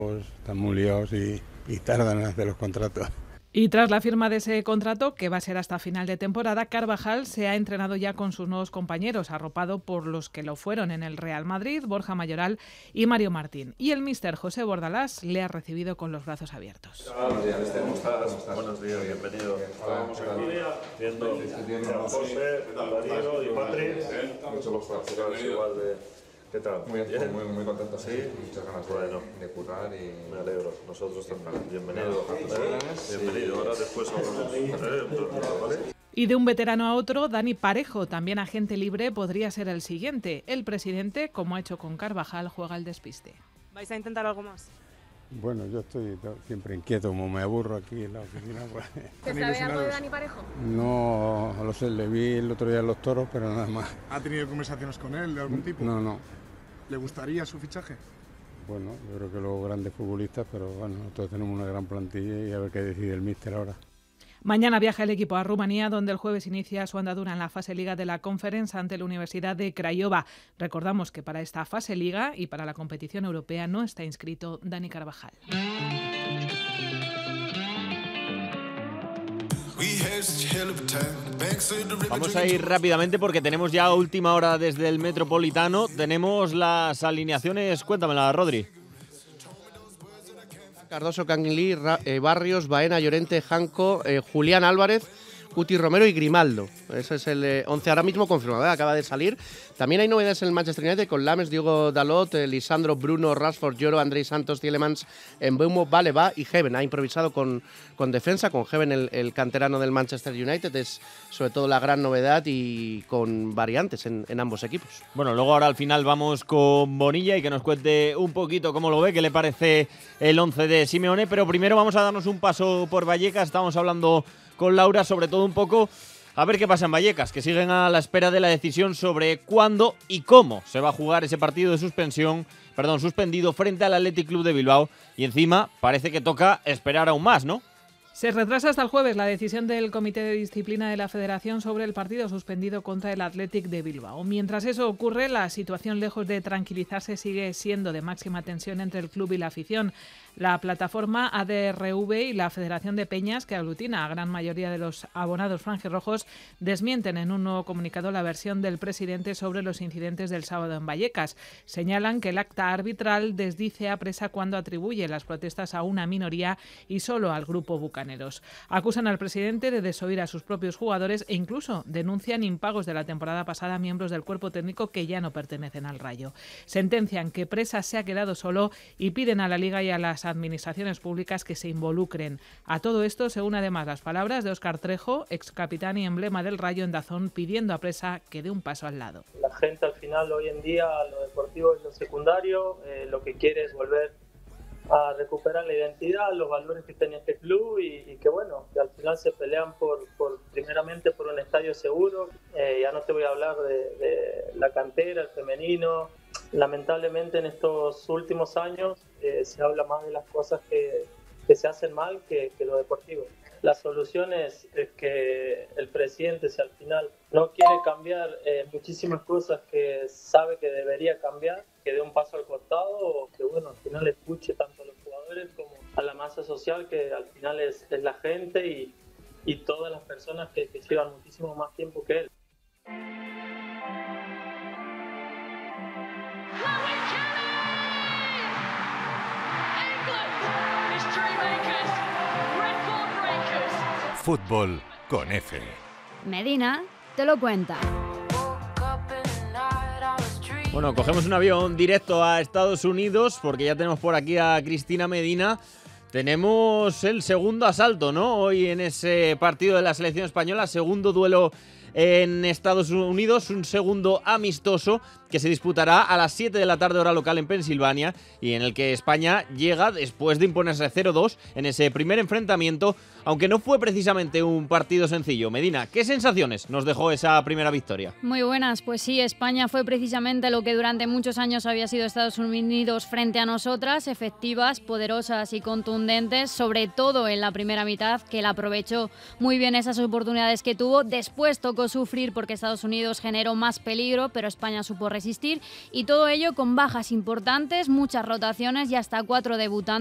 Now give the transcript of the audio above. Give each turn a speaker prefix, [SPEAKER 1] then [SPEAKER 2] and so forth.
[SPEAKER 1] Pues están muy liados y tardan en hacer los contratos.
[SPEAKER 2] Y tras la firma de ese contrato, que va a ser hasta final de temporada, Carvajal se ha entrenado ya con sus nuevos compañeros, arropado por los que lo fueron en el Real Madrid, Borja Mayoral y Mario Martín. Y el míster José Bordalás le ha recibido con los brazos abiertos.
[SPEAKER 3] Buenos días, ¿cómo estás? Buenos días, bienvenido. Estábamos aquí viendo a José, Darío y Patrick. Muchos los igual de... ¿Qué tal?
[SPEAKER 4] Muy bien, muy contento.
[SPEAKER 3] ¿Sí?
[SPEAKER 4] Muchas ganas de currar y...
[SPEAKER 3] Me alegro, nosotros también. Bienvenido.
[SPEAKER 4] Bienvenido,
[SPEAKER 3] ahora después hablamos. ¿Vale?
[SPEAKER 2] Y de un veterano a otro, Dani Parejo, también agente libre, podría ser el siguiente. El presidente, como ha hecho con Carvajal, juega al despiste.
[SPEAKER 5] ¿Vais a intentar algo más?
[SPEAKER 1] Bueno, yo estoy siempre inquieto, como me aburro aquí en la oficina. Pues,
[SPEAKER 5] ¿Se sabe algo de Dani Parejo?
[SPEAKER 1] no lo sé, le vi el otro día en los toros, pero nada más.
[SPEAKER 6] ¿Ha tenido conversaciones con él de algún tipo?
[SPEAKER 1] No.
[SPEAKER 6] ¿Le gustaría su fichaje?
[SPEAKER 1] Bueno, yo creo que los grandes futbolistas, pero bueno, nosotros tenemos una gran plantilla y a ver qué decide el míster ahora.
[SPEAKER 2] Mañana viaja el equipo a Rumanía, donde el jueves inicia su andadura en la fase Liga de la Conference ante la Universidad de Craiova. Recordamos que para esta fase Liga y para la competición europea no está inscrito Dani Carvajal.
[SPEAKER 7] Vamos a ir rápidamente porque tenemos ya última hora desde el Metropolitano. Tenemos las alineaciones, cuéntamela, Rodri.
[SPEAKER 8] Cardoso, Canguilí, Barrios, Baena, Llorente, Janco, Julián Álvarez, Cuti Romero y Grimaldo. Ese es el 11 ahora mismo confirmado, acaba de salir. También hay novedades en el Manchester United con Lames, Diogo Dalot, Lisandro, Bruno, Rashford, Lloro, Andrei Santos, Tielemans, Mbeumo, Baleba y Heaven. Ha improvisado con defensa, con Heaven, el canterano del Manchester United. Es sobre todo la gran novedad y con variantes en ambos equipos.
[SPEAKER 7] Bueno, luego ahora al final vamos con Bonilla y que nos cuente un poquito cómo lo ve, qué le parece el 11 de Simeone. Pero primero vamos a darnos un paso por Vallecas. Estamos hablando con Laura, sobre todo un poco a ver qué pasa en Vallecas, que siguen a la espera de la decisión sobre cuándo y cómo se va a jugar ese partido de suspendido frente al Athletic Club de Bilbao, y encima parece que toca esperar aún más, ¿no?
[SPEAKER 2] Se retrasa hasta el jueves la decisión del Comité de Disciplina de la Federación sobre el partido suspendido contra el Athletic de Bilbao. Mientras eso ocurre, la situación, lejos de tranquilizarse, sigue siendo de máxima tensión entre el club y la afición. La plataforma ADRV y la Federación de Peñas, que aglutina a gran mayoría de los abonados franjirrojos, desmienten en un nuevo comunicado la versión del presidente sobre los incidentes del sábado en Vallecas. Señalan que el acta arbitral desdice a Presa cuando atribuye las protestas a una minoría y solo al grupo Bucaneros. Acusan al presidente de desoír a sus propios jugadores e incluso denuncian impagos de la temporada pasada a miembros del cuerpo técnico que ya no pertenecen al Rayo. Sentencian que Presa se ha quedado solo y piden a la Liga y a las administraciones públicas que se involucren. A todo esto se unen además las palabras de Óscar Trejo, ex capitán y emblema del Rayo en Dazón, pidiendo a Presa que dé un paso al lado.
[SPEAKER 9] La gente al final hoy en día, lo deportivo es lo secundario, lo que quiere es volver a recuperar la identidad, los valores que tenía este club y que bueno, que al final se pelean primeramente por un estadio seguro. Ya no te voy a hablar de la cantera, el femenino. Lamentablemente en estos últimos años se habla más de las cosas que se hacen mal que lo deportivo. La solución es que el presidente, si al final no quiere cambiar muchísimas cosas que sabe que debería cambiar, que dé un paso al costado o que bueno, al final escuche tanto a los jugadores como a la masa social, que al final es la gente y todas las personas que llevan muchísimo más tiempo que él.
[SPEAKER 10] Fútbol con F.
[SPEAKER 11] Medina te lo cuenta.
[SPEAKER 7] Bueno, cogemos un avión directo a Estados Unidos porque ya tenemos por aquí a Cristina Medina. Tenemos el segundo asalto, ¿no? Hoy en ese partido de la selección española, segundo duelo en Estados Unidos, un segundo amistoso que se disputará a las 7 de la tarde hora local en Pensilvania y en el que España llega después de imponerse 0-2 en ese primer enfrentamiento, aunque no fue precisamente un partido sencillo. Medina, ¿qué sensaciones nos dejó esa primera victoria?
[SPEAKER 11] Muy buenas, pues sí, España fue precisamente lo que durante muchos años había sido Estados Unidos frente a nosotras, efectivas, poderosas y contundentes, sobre todo en la primera mitad, que la aprovechó muy bien esas oportunidades que tuvo. Después tocó tocó sufrir porque Estados Unidos generó más peligro, pero España supo resistir, y todo ello con bajas importantes, muchas rotaciones y hasta 4 debutantes